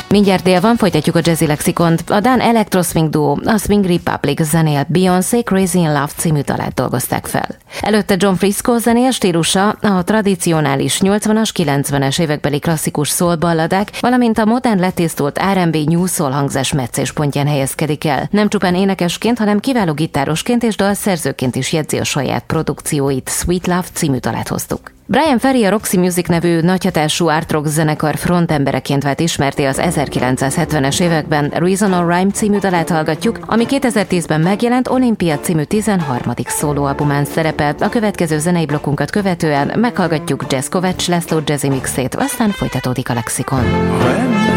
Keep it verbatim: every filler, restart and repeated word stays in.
Mindjárt dél van, folytatjuk a Jazzy Lexikont. A dán electro-swing duó, a Swing Republic zenél Beyoncé Crazy in Love című dalát dolgozták fel. Előtte John Frisco zenél stílusa a tradicionális nyolcvanas, kilencvenes évekbeli klasszikus soul balladák, valamint a modern letisztult er and bé new soul hangzás meccéspontján helyezkedik el. Nem csupán énekesként, hanem kiváló gitárosként és dalszerzőként is jegyzi a saját produkcióit. Sweet Love című dalát hoztuk. Bryan Ferry a Roxy Music nevű nagyhatású art rock zenekar frontembereként vált ismerté az ezerkilencszázhetvenes években. Reason or Rhyme című dalát hallgatjuk, ami kétezer-tízben megjelent Olympia című tizenharmadik szólóalbumán szerepelt. A következő zenei blokkunkat követően meghallgatjuk Jazz Kovács László jazzy mixét, aztán folytatódik a Lexikon.